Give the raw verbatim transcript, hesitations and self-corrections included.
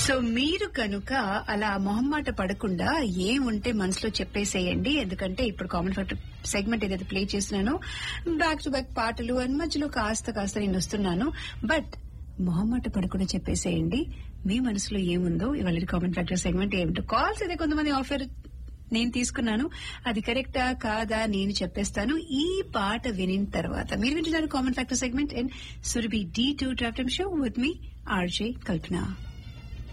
So మీరు కనుక అలా మొహమాట పడకుండా ఏముంటే మనసులో చెప్పేసేయండి. ఎందుకంటే ఇప్పుడు కామన్ ఫ్యాక్టర్ సెగ్మెంట్ ఏదైతే ప్లే చేస్తున్నానో బ్యాక్ టు బ్యాక్ పాటలు అండ్ మధ్యలో కాస్త కాస్త నేను వస్తున్నాను. బట్ మొహమాట పడకుండా చెప్పేసేయండి మీ మనసులో ఏముందో. ఇవాళ కామన్ ఫ్యాక్టర్ సెగ్మెంట్ ఏమిటో కాల్స్ అయితే కొంతమంది ఆఫర్ నేను తీసుకున్నాను, అది కరెక్టా కాదా నేను చెప్పేస్తాను ఈ పాట వినిన తర్వాత. మీరు వింటున్నారు common factor segment and Surabhi D two ట్రాఫ్టమ్ show with me RJ Kalpana.